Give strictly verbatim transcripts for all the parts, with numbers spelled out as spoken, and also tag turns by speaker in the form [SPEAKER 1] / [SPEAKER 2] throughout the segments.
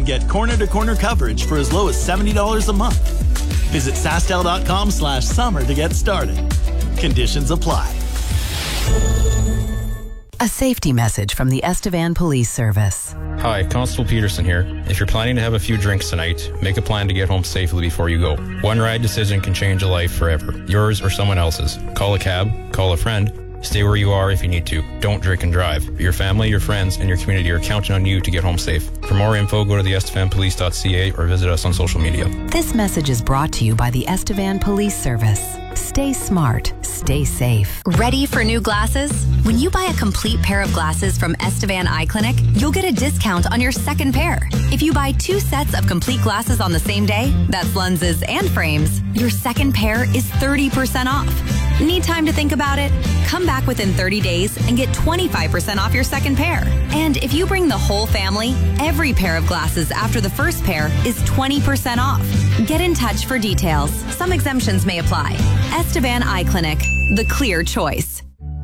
[SPEAKER 1] get corner-to-corner coverage for as low as seventy dollars a month. Visit SaskTel.com slash summer to get started. Conditions apply.
[SPEAKER 2] A safety message from the Estevan Police Service.
[SPEAKER 3] Hi, Constable Peterson here. If you're planning to have a few drinks tonight, make a plan to get home safely before you go. One ride decision can change a life forever, yours or someone else's. Call a cab, call a friend. Stay where you are if you need to. Don't drink and drive. Your family, your friends, and your community are counting on you to get home safe. For more info, go to the estevan police dot c a or visit us on social media.
[SPEAKER 2] This message is brought to you by the Estevan Police Service. Stay smart. Stay safe.
[SPEAKER 4] Ready for new glasses? When you buy a complete pair of glasses from Estevan Eye Clinic, you'll get a discount on your second pair. If you buy two sets of complete glasses on the same day, that's lenses and frames, your second pair is thirty percent off. Need time to think about it? Come back within thirty days and get twenty-five percent off your second pair. And if you bring the whole family, every pair of glasses after the first pair is twenty percent off. Get in touch for details. Some exemptions may apply. Estevan Eye Clinic, the clear choice.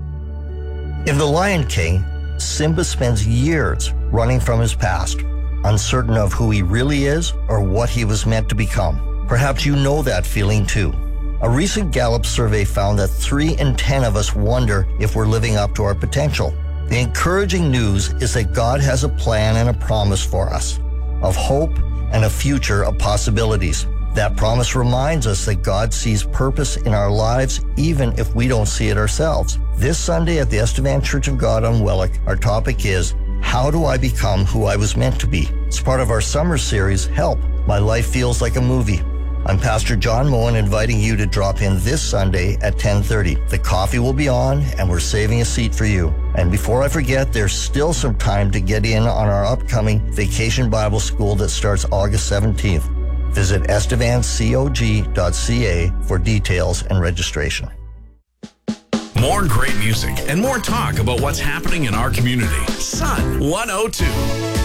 [SPEAKER 5] In The Lion King, Simba spends years running from his past, uncertain of who he really is or what he was meant to become. Perhaps you know that feeling too. A recent Gallup survey found that three in ten of us wonder if we're living up to our potential. The encouraging news is that God has a plan and a promise for us, of hope and a future of possibilities. That promise reminds us that God sees purpose in our lives even if we don't see it ourselves. This Sunday at the Estevan Church of God on Wellick, our topic is, how do I become who I was meant to be? It's part of our summer series, Help, My Life Feels Like a Movie. I'm Pastor John Moen, inviting you to drop in this Sunday at ten thirty. The coffee will be on, and we're saving a seat for you. And before I forget, there's still some time to get in on our upcoming Vacation Bible School that starts August seventeenth. Visit estevan cog dot c a for details and registration.
[SPEAKER 6] More great music and more talk about what's happening in our community. Sun one oh two.